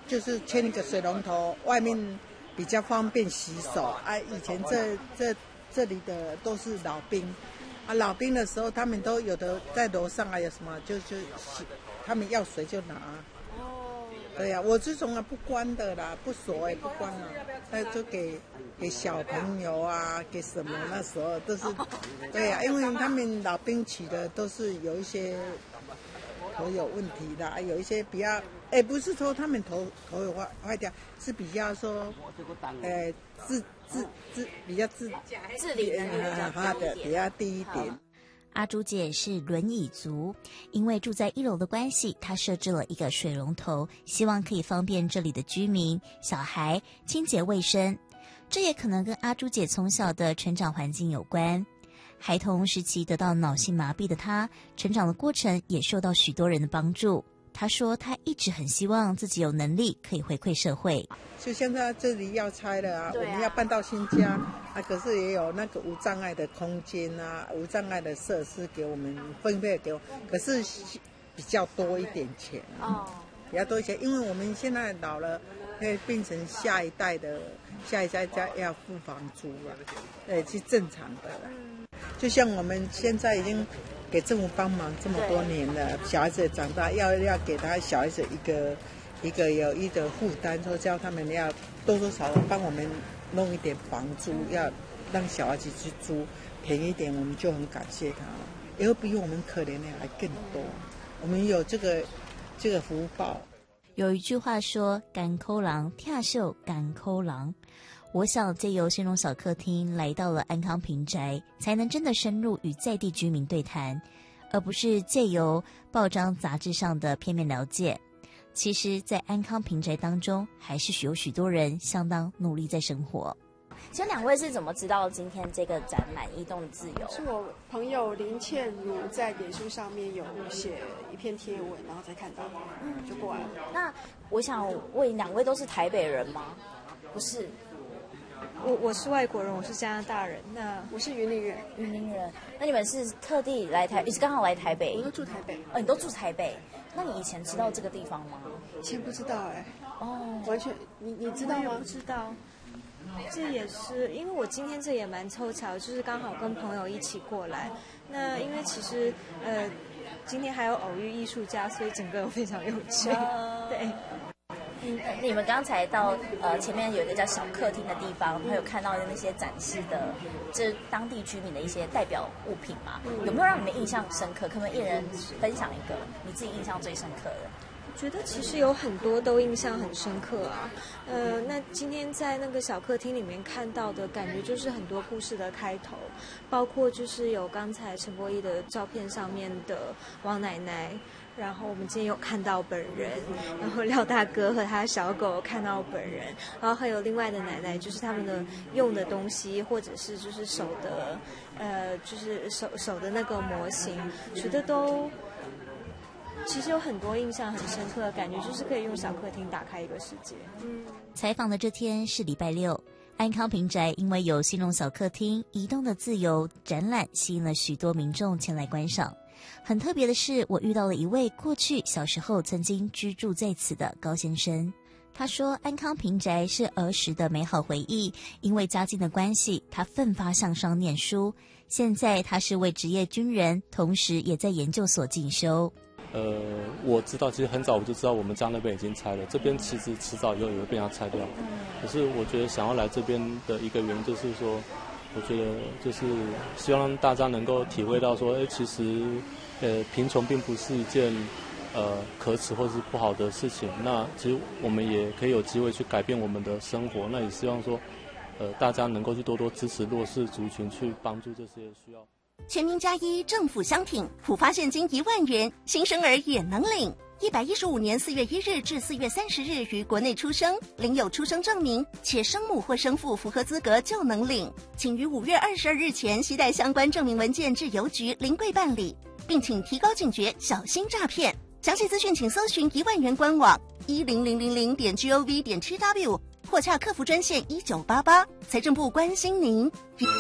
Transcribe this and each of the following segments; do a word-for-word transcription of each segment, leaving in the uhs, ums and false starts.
就是牵一个水龙头，外面比较方便洗手啊。以前这这这里的都是老兵啊，老兵的时候他们都有的在楼上啊，有什么就就洗，他们要水就拿。对呀、啊，我这种啊不关的啦，不锁也不关了，那就给给小朋友啊，给什么那时候都是，对呀、啊，因为他们老兵起的都是有一些头有问题的，有一些比较，哎，不是说他们头头有坏坏掉，是比较说，呃，自自自比较自自理能力比较高一点， 比较低一点。 阿朱姐是轮椅族，因为住在一楼的关系，她设置了一个水龙头，希望可以方便这里的居民、小孩清洁卫生。这也可能跟阿朱姐从小的成长环境有关。孩童时期得到脑性麻痹的她，成长的过程也受到许多人的帮助。她说她一直很希望自己有能力可以回馈社会。 就现在这里要拆了 啊, 啊，我们要搬到新家啊，可是也有那个无障碍的空间啊，无障碍的设施给我们分配给我，可是比较多一点钱哦，比较多一些，因为我们现在老了，会变成下一代的下一代家要付房租了，对，是正常的啦。就像我们现在已经给政府帮忙这么多年了，小孩子长大，要要给他小孩子一个。一个有一个负担，说叫他们要多多少少帮我们弄一点房租，要让小孩子去租便宜一点，我们就很感谢他了。以后比我们可怜的还更多，我们有这个这个福报。 有一句话说：“甘抠狼跳秀甘抠狼。”我想借由新荣小客厅来到了安康平宅，才能真的深入与在地居民对谈，而不是借由报章杂志上的片面了解。其实在安康平宅当中，还是有许多人相当努力在生活。 请问两位是怎么知道今天这个展览移动的自由？ 是我朋友林倩如在脸书上面有写一篇贴文，然后才看到，嗯，就过来了。 那我想问，两位都是台北人吗？不是， 我我是外国人，我是加拿大人。那我是云林人， 云林人。那你们是特地来台，也是刚好来台北？ 我都住台北。 哦，你都住台北？那你以前知道这个地方吗？ 以前不知道哎、欸。哦，完全，你你知道吗？ 不知道。这也是因为我今天这也蛮凑巧，就是刚好跟朋友一起过来。那因为其实呃，今天还有偶遇艺术家，所以整个非常有趣。呃、对。 嗯，你们刚才到呃前面有一个叫小客厅的地方，还有看到那些展示的这当地居民的一些代表物品嘛？嗯、有没有让你们印象深刻？可不可以一人分享一个你自己印象最深刻的？ 我觉得其实有很多都印象很深刻啊。呃，那今天在那个小客厅里面看到的感觉就是很多故事的开头，包括就是有刚才陈柏毅的照片上面的王奶奶。然后我们今天有看到本人，然后廖大哥和他的小狗看到本人，然后还有另外的奶奶，就是他们的用的东西，或者是就是手的，呃，就是手手的那个模型，觉得都其实有很多印象很深刻的感觉，就是可以用小客厅打开一个世界。嗯， 采访的这天是礼拜六，安康平宅因为有新荣小客厅移动的自由展览，吸引了许多民众前来观赏。很特别的是，我遇到了一位过去小时候曾经居住在此的高先生。他说安康平宅是儿时的美好回忆，因为家境的关系，他奋发向上念书。现在他是位职业军人，同时也在研究所进修。 呃，我知道，其实很早我就知道我们家那边已经拆了，这边其实迟早以后也会被它拆掉。可是我觉得想要来这边的一个原因就是说，我觉得就是希望让大家能够体会到说，哎，其实呃贫穷并不是一件呃可耻或是不好的事情。那其实我们也可以有机会去改变我们的生活。那也希望说，呃大家能够去多多支持弱势族群，去帮助这些需要。 全民加一，政府相挺，普发现金一万元，新生儿也能领。一百一十五年四月一日至四月三十日于国内出生，领有出生证明，且生母或生父符合资格就能领。请于五月二十二日前携带相关证明文件至邮局临柜办理，并请提高警觉，小心诈骗。详细资讯请搜寻一万元官网一零零零零点 gov 点 tw 或洽客服专线一九八八。财政部关心您。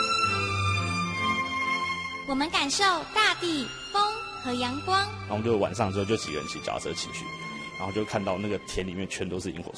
我们感受大地、风和阳光。 然后就晚上之后就几个人骑脚踏车骑去，然后就看到那个田里面全都是萤火虫。